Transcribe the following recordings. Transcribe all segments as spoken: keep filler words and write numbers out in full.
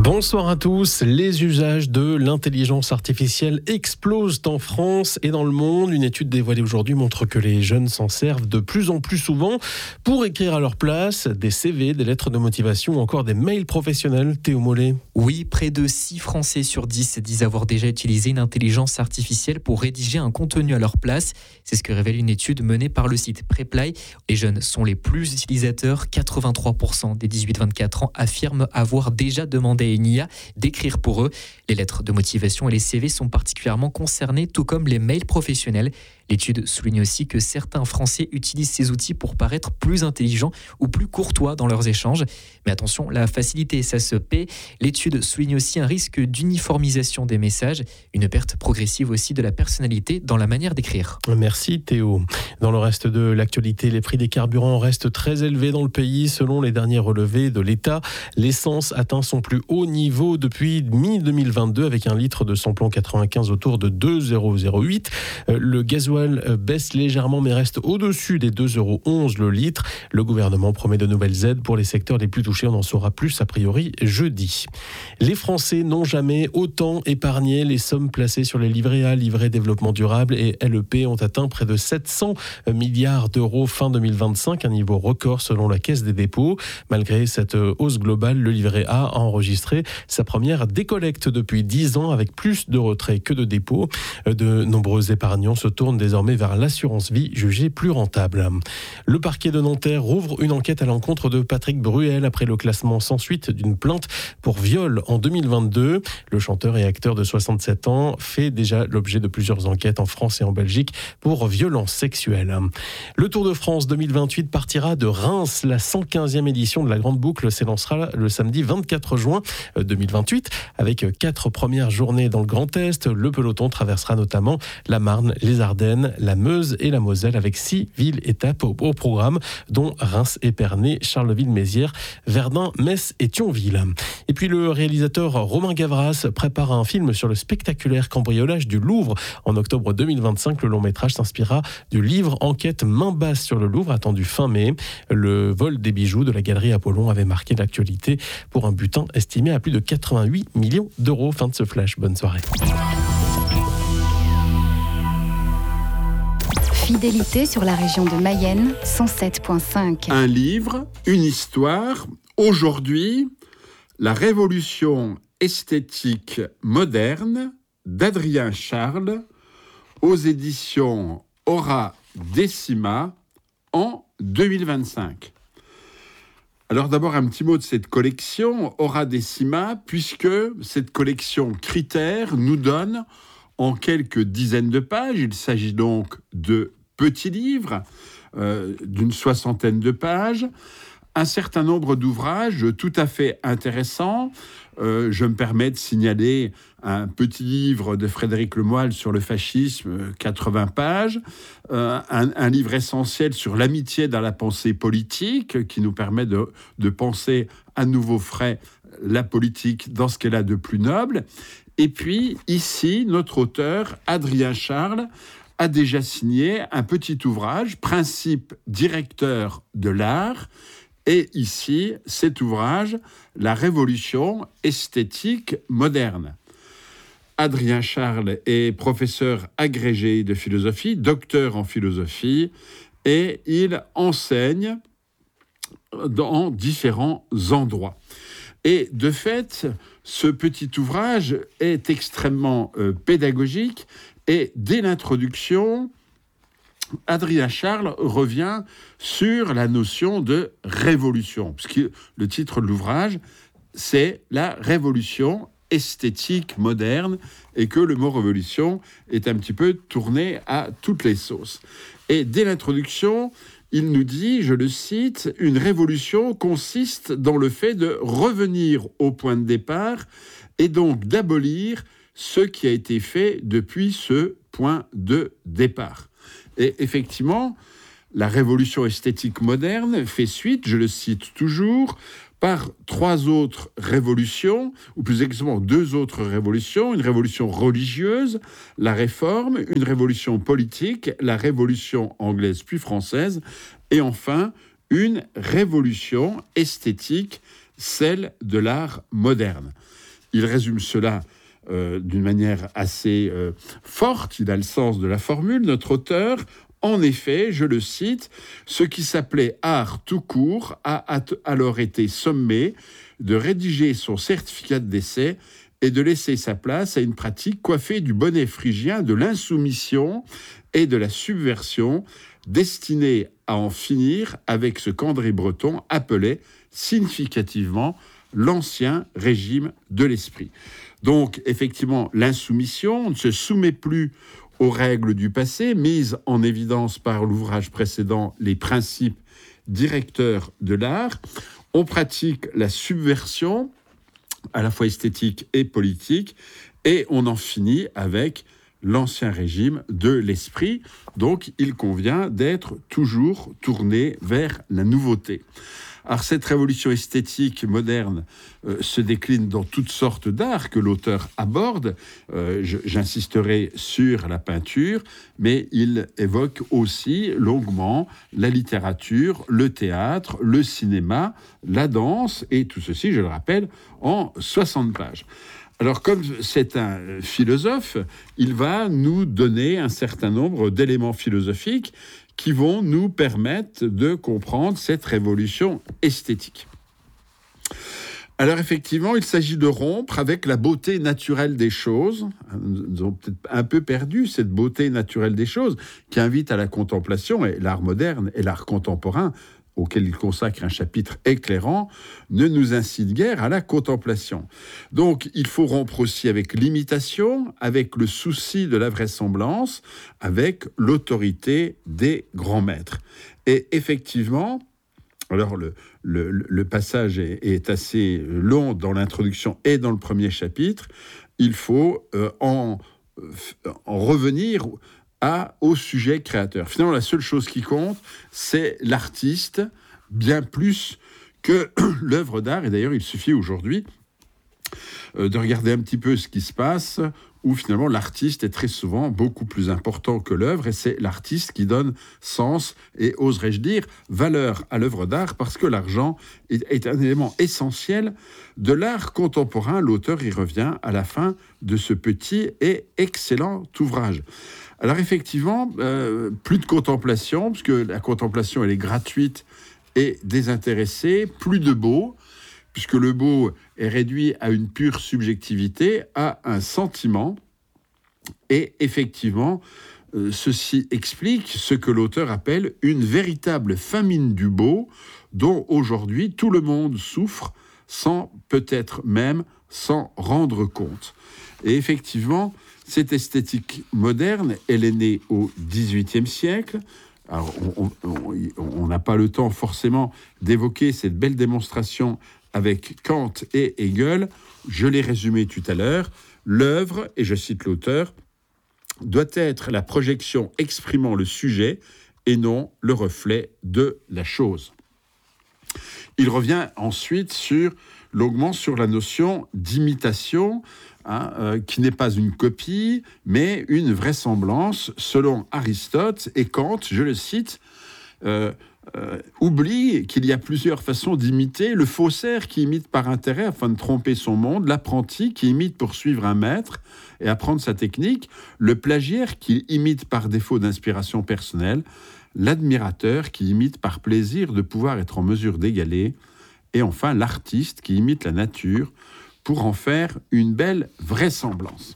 Bonsoir à tous. Les usages de l'intelligence artificielle explosent en France et dans le monde. Une étude dévoilée aujourd'hui montre que les jeunes s'en servent de plus en plus souvent pour écrire à leur place des C V, des lettres de motivation ou encore des mails professionnels. Théo Mollet. Oui, près de six Français sur dix disent avoir déjà utilisé une intelligence artificielle pour rédiger un contenu à leur place. C'est ce que révèle une étude menée par le site Preply. Les jeunes sont les plus utilisateurs. quatre-vingt-trois pour cent des dix-huit vingt-quatre ans affirment avoir déjà demandé à une I A d'écrire pour eux. Les lettres de motivation et les C V sont particulièrement concernés, tout comme les mails professionnels. L'étude souligne aussi que certains Français utilisent ces outils pour paraître plus intelligents ou plus courtois dans leurs échanges. Mais attention, la facilité, ça se paie. L'étude souligne aussi un risque d'uniformisation des messages, une perte progressive aussi de la personnalité dans la manière d'écrire. Merci Théo. Dans le reste de l'actualité, les prix des carburants restent très élevés dans le pays. Selon les derniers relevés de l'État, l'essence atteint son plus haut niveau depuis mi deux mille vingt-deux avec un litre de samplon quatre-vingt-quinze autour de deux euros zéro huit. Le gasoil baisse légèrement mais reste au-dessus des deux euros onze le litre. Le gouvernement promet de nouvelles aides pour les secteurs les plus touchés. On en saura plus a priori jeudi. Les Français n'ont jamais autant épargné. Les sommes placées sur les livrets A, livrets développement durable et L E P ont atteint près de sept cents milliards d'euros fin deux mille vingt-cinq, un niveau record selon la Caisse des dépôts. Malgré cette hausse globale, le livret A a enregistré sa première décollecte depuis dix ans avec plus de retraits que de dépôts. De nombreux épargnants se tournent désormais vers l'assurance vie jugée plus rentable. Le parquet de Nanterre rouvre une enquête à l'encontre de Patrick Bruel après le classement sans suite d'une plainte pour viol en deux mille vingt-deux. Le chanteur et acteur de soixante-sept ans fait déjà l'objet de plusieurs enquêtes en France et en Belgique pour violences sexuelles. Le Tour de France deux mille vingt-huit partira de Reims. La cent quinzième édition de la Grande Boucle s'élancera le samedi vingt-quatre juin deux mille vingt-huit avec quatre premières journées dans le Grand Est. Le peloton traversera notamment la Marne, les Ardennes, la Meuse et la Moselle avec six villes-étapes au, au programme, dont Reims, Épernay, Charleville-Mézières, Verdun, Metz et Thionville. Et puis le réalisateur Romain Gavras prépare un film sur le spectaculaire cambriolage du Louvre. En octobre deux mille vingt-cinq, le long métrage s'inspirera du livre Enquête main basse sur le Louvre, attendu fin mai. Le vol des bijoux de la galerie Apollon avait marqué l'actualité pour un butin estimé à plus de quatre-vingt-huit millions d'euros. Fin de ce flash. Bonne soirée. Fidélité sur la région de Mayenne, cent sept virgule cinq. Un livre, une histoire. Aujourd'hui, la révolution esthétique moderne d'Adrien Charles aux éditions Aura Decima en deux mille vingt-cinq. Alors d'abord un petit mot de cette collection Aura Decima, puisque cette collection Critères nous donne en quelques dizaines de pages, il s'agit donc de petits livres euh, d'une soixantaine de pages, un certain nombre d'ouvrages tout à fait intéressants. Euh, je me permets de signaler un petit livre de Frédéric Lemoyle sur le fascisme, quatre-vingts pages, euh, un, un livre essentiel sur l'amitié dans la pensée politique, qui nous permet de, de penser à nouveau frais la politique dans ce qu'elle a de plus noble. Et puis, ici, notre auteur, Adrien Charles, a déjà signé un petit ouvrage, Principes directeurs de l'art. Et ici, cet ouvrage, La révolution esthétique moderne. Adrien Charles est professeur agrégé de philosophie, docteur en philosophie, et il enseigne dans différents endroits. Et de fait, ce petit ouvrage est extrêmement euh, pédagogique et dès l'introduction, Adrien Charles revient sur la notion de révolution, puisque le titre de l'ouvrage, c'est La révolution esthétique moderne, et que le mot révolution est un petit peu tourné à toutes les sauces. Et dès l'introduction, il nous dit, je le cite, « Une révolution consiste dans le fait de revenir au point de départ et donc d'abolir ce qui a été fait depuis ce point de départ. » Et effectivement, la révolution esthétique moderne fait suite, je le cite toujours, par trois autres révolutions, ou plus exactement deux autres révolutions, une révolution religieuse, la Réforme, une révolution politique, la Révolution anglaise puis française, et enfin une révolution esthétique, celle de l'art moderne. il résume cela euh, d'une manière assez euh, forte, il a le sens de la formule, notre auteur. En effet, je le cite, ce qui s'appelait art tout court a alors été sommé de rédiger son certificat de décès et de laisser sa place à une pratique coiffée du bonnet phrygien de l'insoumission et de la subversion, destinée à en finir avec ce qu'André Breton appelait significativement l'ancien régime de l'esprit. Donc, effectivement, l'insoumission, on ne se soumet plus aux règles du passé, mises en évidence par l'ouvrage précédent, les principes directeurs de l'art. On pratique la subversion, à la fois esthétique et politique, et on en finit avec l'ancien régime de l'esprit. Donc, il convient d'être toujours tourné vers la nouveauté. Alors, cette révolution esthétique moderne euh, se décline dans toutes sortes d'arts que l'auteur aborde. Euh, je, j'insisterai sur la peinture, mais il évoque aussi longuement la littérature, le théâtre, le cinéma, la danse, et tout ceci, je le rappelle, en soixante pages. Alors, comme c'est un philosophe, il va nous donner un certain nombre d'éléments philosophiques qui vont nous permettre de comprendre cette révolution esthétique. Alors effectivement, il s'agit de rompre avec la beauté naturelle des choses. Nous avons peut-être un peu perdu cette beauté naturelle des choses qui invite à la contemplation, et l'art moderne et l'art contemporain, auquel il consacre un chapitre éclairant, ne nous incite guère à la contemplation. Donc, il faut rompre aussi avec l'imitation, avec le souci de la vraisemblance, avec l'autorité des grands maîtres. Et effectivement, alors le, le, le passage est, est assez long dans l'introduction et dans le premier chapitre, il faut euh, en, en revenir à, au sujet créateur. Finalement, la seule chose qui compte, c'est l'artiste, bien plus que l'œuvre d'art. Et d'ailleurs, il suffit aujourd'hui euh, de regarder un petit peu ce qui se passe, où finalement l'artiste est très souvent beaucoup plus important que l'œuvre, et c'est l'artiste qui donne sens et, oserais-je dire, valeur à l'œuvre d'art, parce que l'argent est, est un élément essentiel de l'art contemporain. L'auteur y revient à la fin de ce petit et excellent ouvrage. Alors effectivement, euh, plus de contemplation, parce que la contemplation, elle est gratuite et désintéressée, plus de beau, puisque le beau est réduit à une pure subjectivité, à un sentiment, et effectivement, euh, ceci explique ce que l'auteur appelle une véritable famine du beau, dont aujourd'hui tout le monde souffre, sans peut-être même s'en rendre compte. Et effectivement, cette esthétique moderne, elle est née au dix-huitième siècle. Alors, on n'a pas le temps forcément d'évoquer cette belle démonstration avec Kant et Hegel. Je l'ai résumé tout à l'heure. L'œuvre, et je cite l'auteur, doit être la projection exprimant le sujet et non le reflet de la chose. Il revient ensuite sur, longuement sur la notion d'imitation, Hein, euh, qui n'est pas une copie, mais une vraisemblance, selon Aristote. Et Kant, je le cite, euh, euh, oublie qu'il y a plusieurs façons d'imiter: le faussaire qui imite par intérêt afin de tromper son monde, l'apprenti qui imite pour suivre un maître et apprendre sa technique, le plagiaire qui imite par défaut d'inspiration personnelle, l'admirateur qui imite par plaisir de pouvoir être en mesure d'égaler, et enfin l'artiste qui imite la nature pour en faire une belle vraisemblance.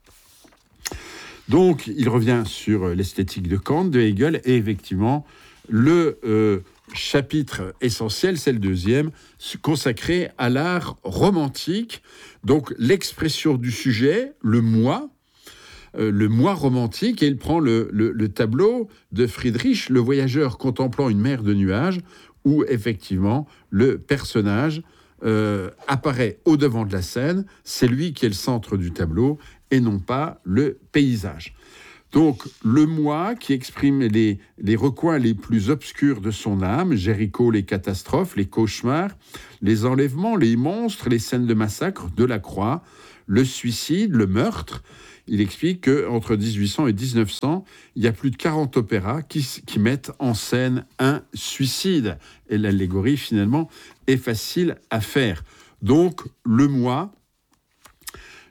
Donc, il revient sur l'esthétique de Kant, de Hegel, et effectivement, le euh, chapitre essentiel, c'est le deuxième, consacré à l'art romantique, donc l'expression du sujet, le moi, euh, le moi romantique, et il prend le, le, le tableau de Friedrich, le voyageur contemplant une mer de nuages, où effectivement, le personnage Euh, apparaît au devant de la scène, c'est lui qui est le centre du tableau et non pas le paysage. Donc le moi qui exprime les, les recoins les plus obscurs de son âme, Jéricho, les catastrophes, les cauchemars, les enlèvements, les monstres, les scènes de massacre, de la croix, le suicide, le meurtre. Il explique qu'entre dix-huit cents et dix-neuf cents, il y a plus de quarante opéras qui, qui mettent en scène un suicide. Et l'allégorie, finalement, est facile à faire. Donc, le moi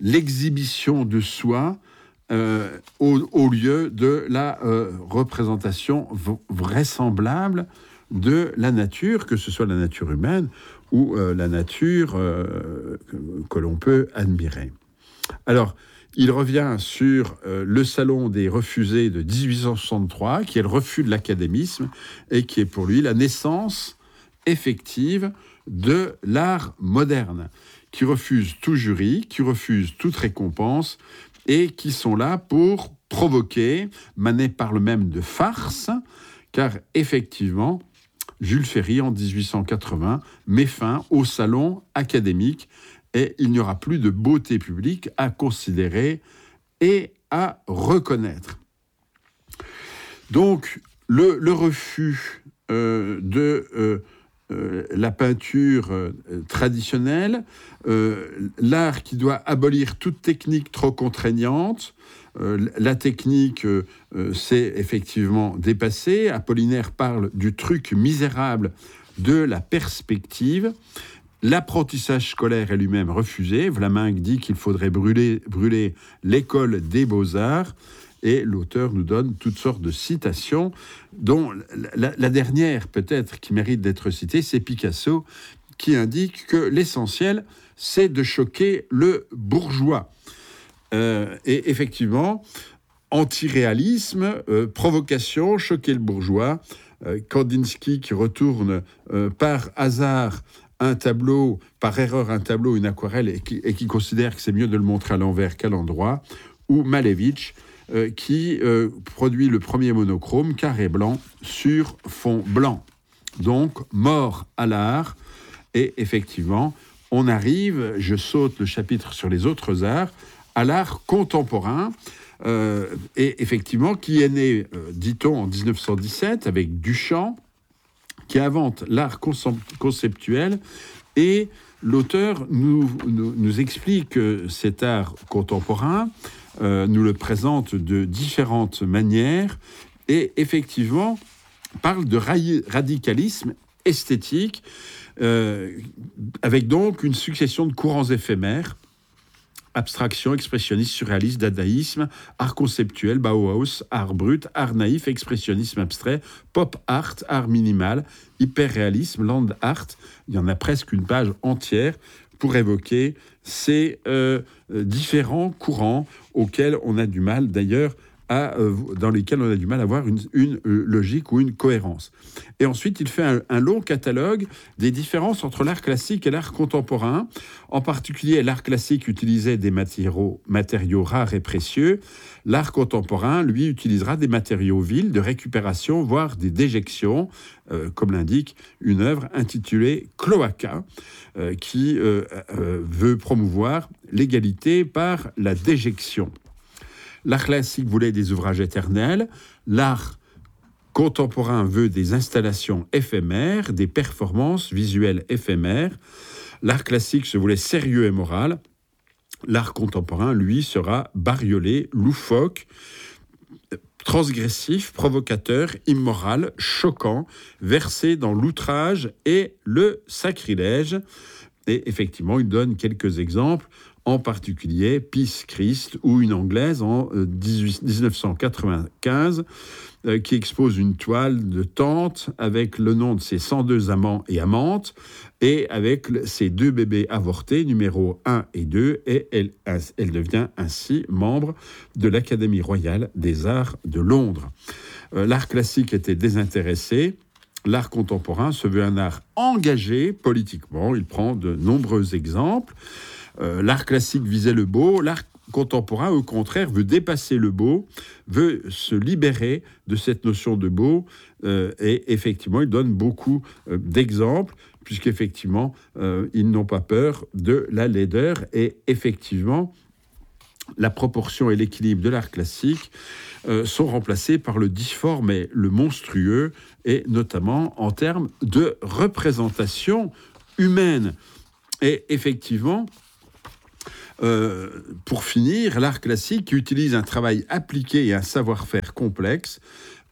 l'exhibition de soi euh, au, au lieu de la euh, représentation v- vraisemblable de la nature, que ce soit la nature humaine ou euh, la nature euh, que, que l'on peut admirer. Alors, il revient sur euh, le Salon des refusés de dix-huit cent soixante-trois, qui est le refus de l'académisme et qui est pour lui la naissance effective de l'art moderne, qui refuse tout jury, qui refuse toute récompense et qui sont là pour provoquer. Manet parle même de farce, car effectivement, Jules Ferry, en dix-huit cent quatre-vingts, met fin au salon académique et il n'y aura plus de beauté publique à considérer et à reconnaître. Donc, le, le refus euh, de euh, euh, la peinture euh, traditionnelle, euh, l'art qui doit abolir toute technique trop contraignante. Euh, la technique euh, s'est effectivement dépassée. Apollinaire parle du truc misérable de la perspective. L'apprentissage scolaire est lui-même refusé. Vlaminck dit qu'il faudrait brûler, brûler l'école des beaux-arts. Et l'auteur nous donne toutes sortes de citations, dont la, la dernière, peut-être, qui mérite d'être citée, c'est Picasso, qui indique que l'essentiel, c'est de choquer le bourgeois. Euh, et effectivement, antiréalisme, euh, provocation, choquer le bourgeois. Euh, Kandinsky qui retourne euh, par hasard un tableau, par erreur un tableau, une aquarelle, et qui, et qui considère que c'est mieux de le montrer à l'envers qu'à l'endroit. Ou Malevich, euh, qui euh, produit le premier monochrome, carré blanc, sur fond blanc. Donc, mort à l'art. Et effectivement, on arrive, je saute le chapitre sur les autres arts, à l'art contemporain, euh, et effectivement, qui est né, euh, dit-on, en dix-neuf cent dix-sept, avec Duchamp, qui invente l'art conceptuel, et l'auteur nous, nous, nous explique que cet art contemporain euh, nous le présente de différentes manières, et effectivement parle de ra- radicalisme esthétique, euh, avec donc une succession de courants éphémères: abstraction, expressionniste, surréaliste, dadaïsme, art conceptuel, Bauhaus, art brut, art naïf, expressionnisme abstrait, pop art, art minimal, hyperréalisme, land art. Il y en a presque une page entière pour évoquer ces euh, différents courants auxquels on a du mal d'ailleurs à, euh, dans lesquels on a du mal à avoir une, une euh, logique ou une cohérence. Et ensuite, il fait un, un long catalogue des différences entre l'art classique et l'art contemporain. En particulier, l'art classique utilisait des matériaux, matériaux rares et précieux. L'art contemporain, lui, utilisera des matériaux vils, de récupération, voire des déjections, euh, comme l'indique une œuvre intitulée Cloaca, euh, qui euh, euh, veut promouvoir l'égalité par la déjection. L'art classique voulait des ouvrages éternels. L'art contemporain veut des installations éphémères, des performances visuelles éphémères. L'art classique se voulait sérieux et moral. L'art contemporain, lui, sera bariolé, loufoque, transgressif, provocateur, immoral, choquant, versé dans l'outrage et le sacrilège. Et effectivement, il donne quelques exemples, en particulier Peace Christ, ou une Anglaise en dix-neuf cent quatre-vingt-quinze, euh, qui expose une toile de tente avec le nom de ses cent deux amants et amantes, et avec ses deux bébés avortés, numéro un et deux, et elle, elle devient ainsi membre de l'Académie royale des arts de Londres. Euh, l'art classique était désintéressé. L'art contemporain se veut un art engagé politiquement. Il prend de nombreux exemples. Euh, l'art classique visait le beau. L'art contemporain, au contraire, veut dépasser le beau, veut se libérer de cette notion de beau. Euh, et effectivement, il donne beaucoup euh, d'exemples, puisqu'effectivement, euh, ils n'ont pas peur de la laideur. Et effectivement, la proportion et l'équilibre de l'art classique euh, sont remplacés par le difforme et le monstrueux, et notamment en termes de représentation humaine. Et effectivement, euh, pour finir, l'art classique utilise un travail appliqué et un savoir-faire complexe,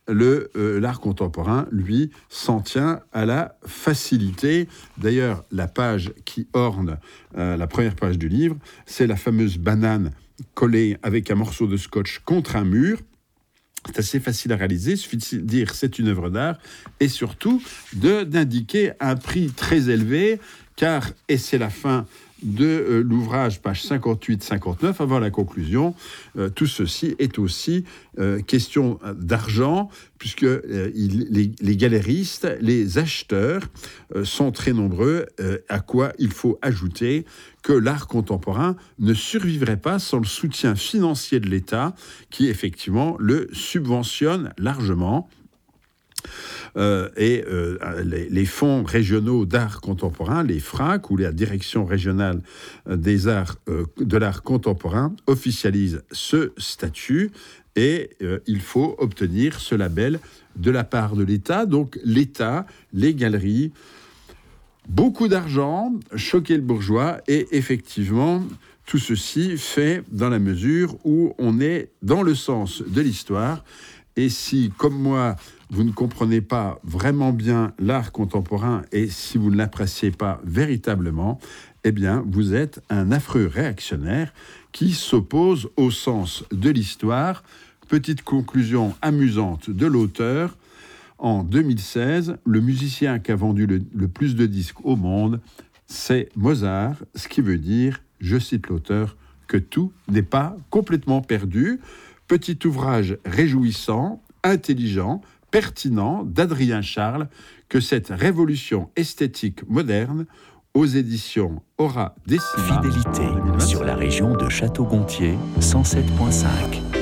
le, euh, l'art contemporain, lui, s'en tient à la facilité. D'ailleurs, la page qui orne euh, la première page du livre, c'est la fameuse banane collée avec un morceau de scotch contre un mur. C'est assez facile à réaliser, il suffit de dire c'est une œuvre d'art et surtout de, d'indiquer un prix très élevé, car, et c'est la fin de euh, l'ouvrage, page cinquante-huit cinquante-neuf, avant la conclusion, euh, tout ceci est aussi euh, question d'argent, puisque euh, il, les, les galéristes, les acheteurs euh, sont très nombreux, euh, à quoi il faut ajouter que l'art contemporain ne survivrait pas sans le soutien financier de l'État, qui effectivement le subventionne largement. Euh, et euh, les, les fonds régionaux d'art contemporain, les F R A C, ou la direction régionale des arts, euh, de l'art contemporain, officialisent ce statut et euh, il faut obtenir ce label de la part de l'État. Donc l'État, les galeries, beaucoup d'argent, choquer le bourgeois, et effectivement, tout ceci fait dans la mesure où on est dans le sens de l'histoire. Et si, comme moi, vous ne comprenez pas vraiment bien l'art contemporain et si vous ne l'appréciez pas véritablement, eh bien, vous êtes un affreux réactionnaire qui s'oppose au sens de l'histoire. Petite conclusion amusante de l'auteur. En deux mille seize, le musicien qui a vendu le, le plus de disques au monde, c'est Mozart, ce qui veut dire, je cite l'auteur, que tout n'est pas complètement perdu. Petit ouvrage réjouissant, intelligent, pertinent d'Adrien Charles, que cette révolution esthétique moderne, aux éditions Aura Décima. Fidélité sur la région de Château-Gontier, cent sept virgule cinq.